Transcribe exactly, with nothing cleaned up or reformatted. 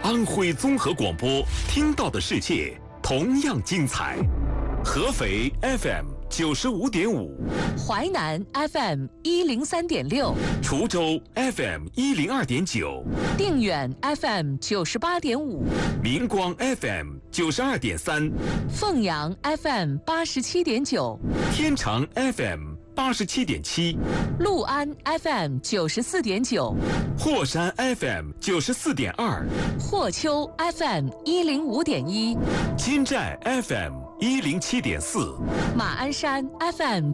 安徽综合广播，听到的世界同样精彩。合肥 F M 九十五点五， 淮南 F M 一零三点六， 滁州 F M 一零二点九， 定远 F M 九十八点五， 明光 F M 九十二点三， 凤阳 F M 八十七点九， 天长 F M 八十七点七， 六安 F M 九十四点九， 霍山 F M 九十四点二， 霍丘 F M 一零五点一， 金寨 F M 一零七点四， 马鞍山 F M